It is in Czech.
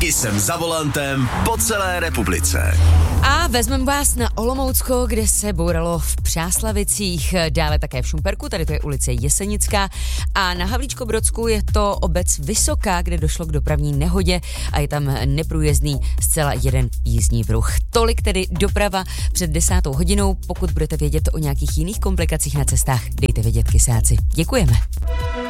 I jsem za volantem po celé republice. A vezmeme vás na Olomoucko, kde se bouralo v Přáslavicích, dále také v Šumperku, tady to je ulice Jesenická, a na Havlíčkobrodsku je to obec Vysoká, kde došlo k dopravní nehodě a je tam neprůjezdný zcela jeden jízdní pruh. Tolik tedy doprava před 10. hodinou. Pokud budete vědět o nějakých jiných komplikacích na cestách, dejte vědět Kysáci. Děkujeme.